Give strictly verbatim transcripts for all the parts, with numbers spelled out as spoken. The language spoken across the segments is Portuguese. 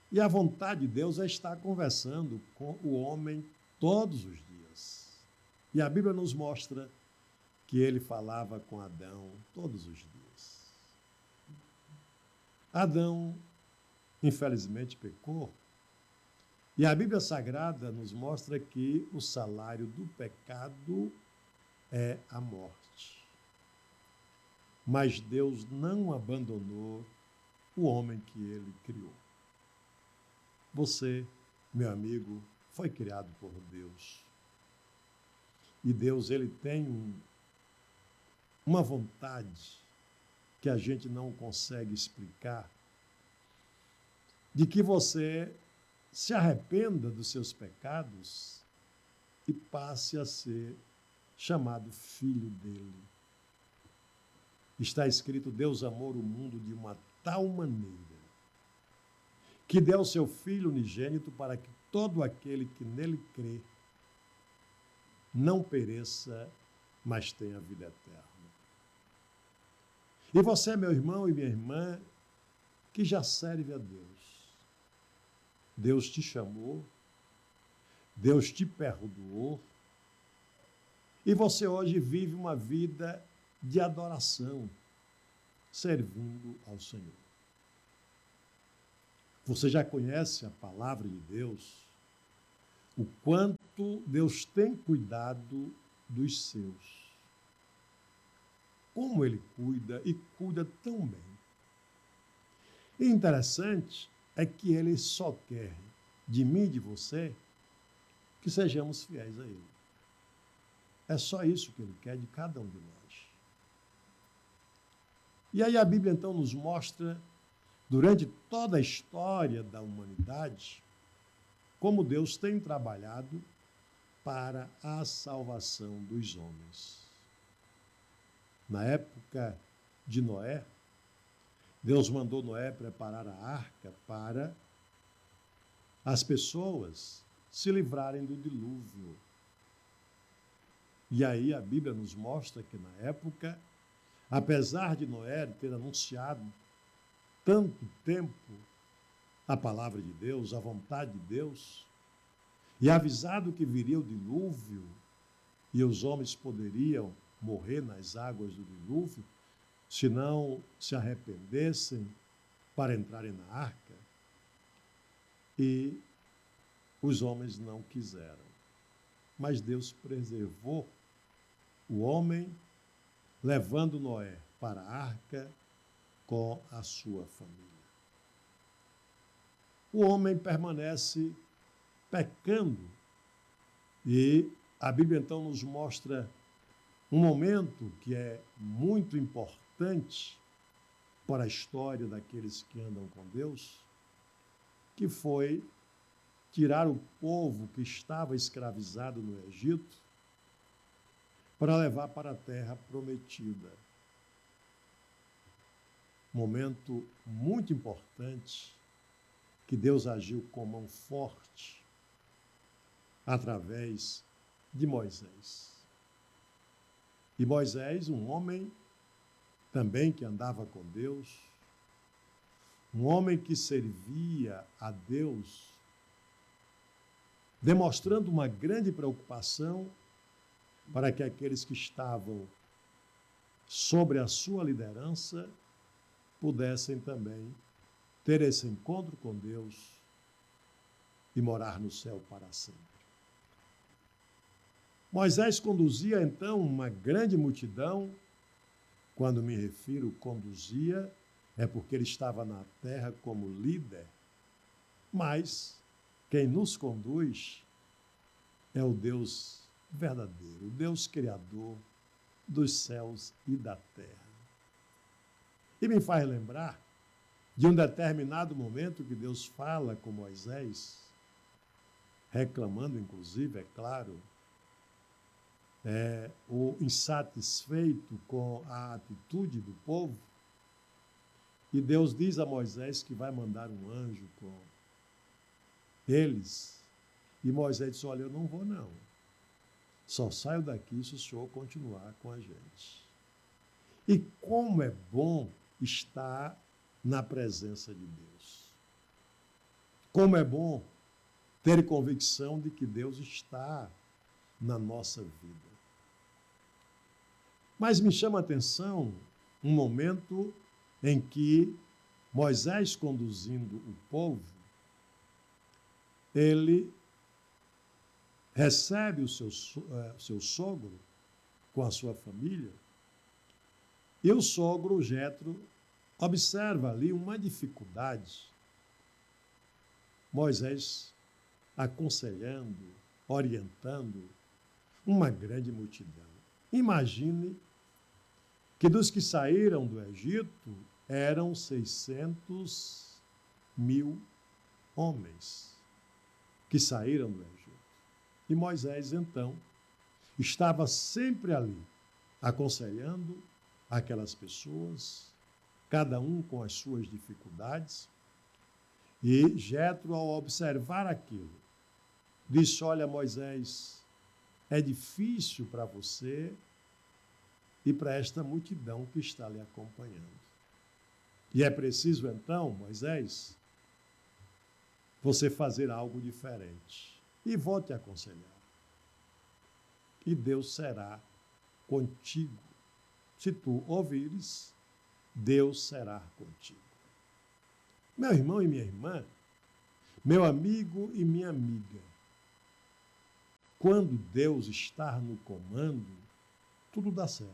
E a vontade de Deus é estar conversando com o homem todos os dias. E a Bíblia nos mostra que ele falava com Adão todos os dias. Adão, infelizmente, pecou. E a Bíblia Sagrada nos mostra que o salário do pecado é a morte. Mas Deus não abandonou o homem que ele criou. Você, meu amigo, foi criado por Deus. E Deus, ele tem um, uma vontade que a gente não consegue explicar, de que você se arrependa dos seus pecados e passe a ser chamado filho dele. Está escrito: Deus amou o mundo de uma tal maneira que deu seu Filho unigênito para que todo aquele que nele crê não pereça, mas tenha vida eterna. E você, meu irmão e minha irmã, que já serve a Deus, Deus te chamou, Deus te perdoou, e você hoje vive uma vida de adoração, servindo ao Senhor. Você já conhece a palavra de Deus, o quanto Deus tem cuidado dos seus. Como Ele cuida e cuida tão bem. E interessante é que Ele só quer de mim e de você que sejamos fiéis a Ele. É só isso que Ele quer de cada um de nós. E aí a Bíblia então nos mostra, durante toda a história da humanidade, como Deus tem trabalhado para a salvação dos homens. Na época de Noé, Deus mandou Noé preparar a arca para as pessoas se livrarem do dilúvio. E aí a Bíblia nos mostra que na época, apesar de Noé ter anunciado tanto tempo a palavra de Deus, a vontade de Deus, e avisado que viria o dilúvio e os homens poderiam morrer nas águas do dilúvio, se não se arrependessem para entrarem na arca, e os homens não quiseram. Mas Deus preservou o homem, levando Noé para a arca com a sua família. O homem permanece pecando e a Bíblia então nos mostra um momento que é muito importante para a história daqueles que andam com Deus, que foi tirar o povo que estava escravizado no Egito para levar para a terra prometida. Momento muito importante que Deus agiu com mão forte através de Moisés. E Moisés, um homem também que andava com Deus, um homem que servia a Deus, demonstrando uma grande preocupação para que aqueles que estavam sobre a sua liderança pudessem também ter esse encontro com Deus e morar no céu para sempre. Moisés conduzia então uma grande multidão. Quando me refiro conduzia, é porque ele estava na terra como líder, mas quem nos conduz é o Deus verdadeiro, o Deus criador dos céus e da terra. E me faz lembrar de um determinado momento que Deus fala com Moisés, reclamando, inclusive, é claro, é, o insatisfeito com a atitude do povo. E Deus diz a Moisés que vai mandar um anjo com eles. E Moisés disse: olha, eu não vou não. Só saio daqui se o Senhor continuar com a gente. E como é bom estar na presença de Deus. Como é bom ter convicção de que Deus está na nossa vida. Mas me chama a atenção um momento em que Moisés, conduzindo o povo, ele recebe o seu, uh, seu sogro com a sua família, e o sogro, Jetro, observa ali uma dificuldade. Moisés aconselhando, orientando uma grande multidão. Imagine que dos que saíram do Egito eram seiscentos mil homens que saíram do Egito. E Moisés, então, estava sempre ali, aconselhando aquelas pessoas, cada um com as suas dificuldades. E Jetro, ao observar aquilo, disse: olha, Moisés, é difícil para você e para esta multidão que está lhe acompanhando. E é preciso, então, Moisés, você fazer algo diferente. E vou te aconselhar. E Deus será contigo. Se tu ouvires, Deus será contigo. Meu irmão e minha irmã, meu amigo e minha amiga, quando Deus está no comando, tudo dá certo.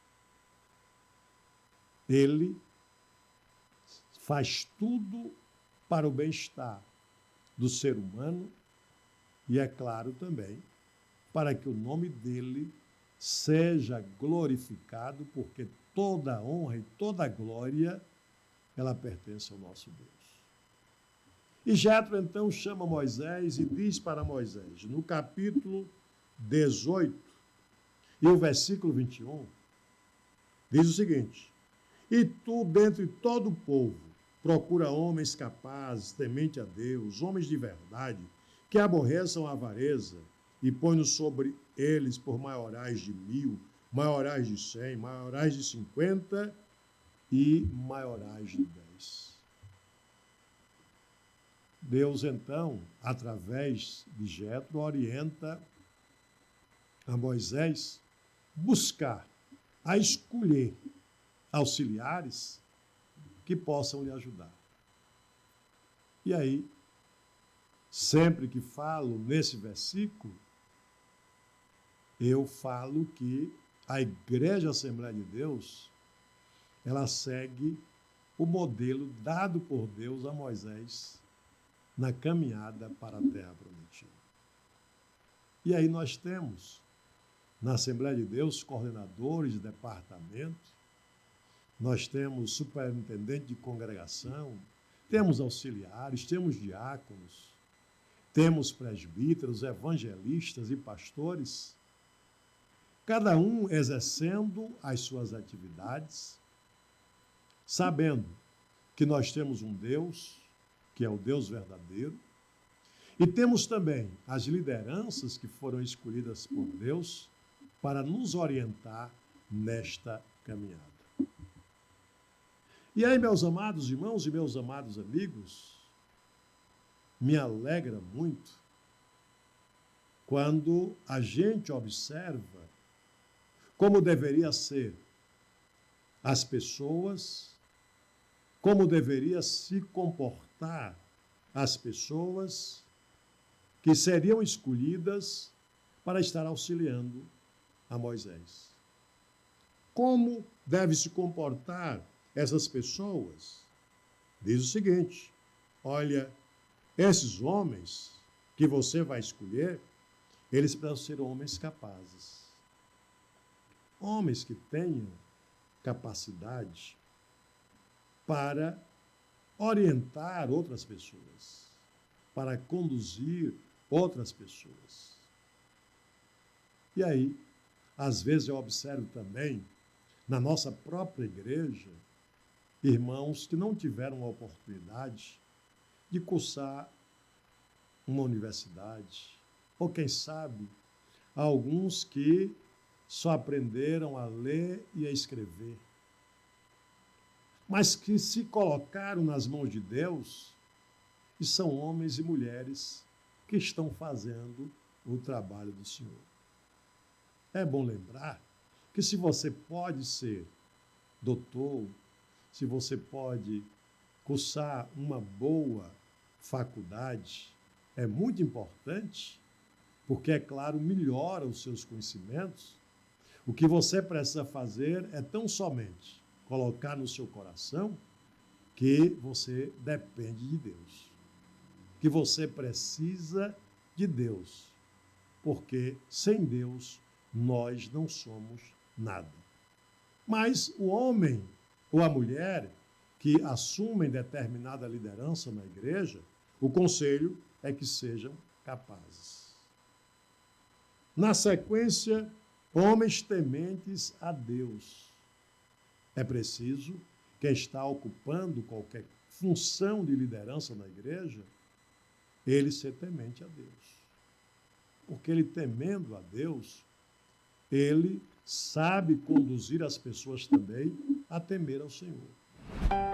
Ele faz tudo para o bem-estar do ser humano e, é claro, também para que o nome dele seja glorificado, porque toda a honra e toda a glória, ela pertence ao nosso Deus. E Jetro, então, chama Moisés e diz para Moisés, no capítulo dezoito, e o versículo vinte e um, diz o seguinte: e tu, dentre todo o povo, procura homens capazes, temente a Deus, homens de verdade, que aborreçam a avareza, e põe-nos sobre eles por maiorais de mil, maiorais de cem, maiorais de cinquenta e maiorais de dez. Deus, então, através de Jetro, orienta a Moisés buscar, a escolher auxiliares que possam lhe ajudar. E aí, sempre que falo nesse versículo, eu falo que a Igreja Assembleia de Deus, ela segue o modelo dado por Deus a Moisés na caminhada para a Terra Prometida. E aí nós temos, na Assembleia de Deus, coordenadores de departamento, nós temos superintendente de congregação, temos auxiliares, temos diáconos, temos presbíteros, evangelistas e pastores, cada um exercendo as suas atividades, sabendo que nós temos um Deus, que é o Deus verdadeiro, e temos também as lideranças que foram escolhidas por Deus para nos orientar nesta caminhada. E aí, meus amados irmãos e meus amados amigos, me alegra muito quando a gente observa como deveria ser as pessoas, como deveria se comportar as pessoas que seriam escolhidas para estar auxiliando a Moisés. Como deve se comportar essas pessoas? Diz o seguinte: olha, esses homens que você vai escolher, eles precisam ser homens capazes. Homens que tenham capacidade para orientar outras pessoas, para conduzir outras pessoas. E aí, às vezes eu observo também, na nossa própria igreja, irmãos que não tiveram a oportunidade de cursar uma universidade, ou quem sabe, alguns que só aprenderam a ler e a escrever, mas que se colocaram nas mãos de Deus e são homens e mulheres que estão fazendo o trabalho do Senhor. É bom lembrar que se você pode ser doutor, se você pode cursar uma boa faculdade, é muito importante, porque, é claro, melhora os seus conhecimentos. O que você precisa fazer é tão somente colocar no seu coração que você depende de Deus, que você precisa de Deus, porque sem Deus nós não somos nada. Mas o homem ou a mulher que assumem determinada liderança na igreja, o conselho é que sejam capazes. Na sequência, homens tementes a Deus. É preciso quem está ocupando qualquer função de liderança na igreja, ele ser temente a Deus. Porque ele temendo a Deus, ele sabe conduzir as pessoas também a temer ao Senhor.